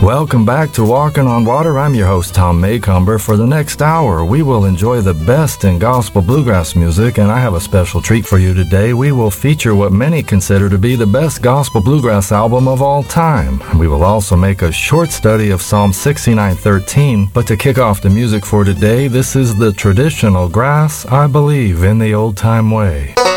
Welcome back to Walking on Water. I'm your host, Tom Maycomber. For the next hour, we will enjoy the best in gospel bluegrass music, and I have a special treat for you today. We will feature what many consider to be the best gospel bluegrass album of all time. We will also make a short study of Psalm 69:13, but to kick off the music for today, this is the traditional Grass I Believe in the Old Time Way.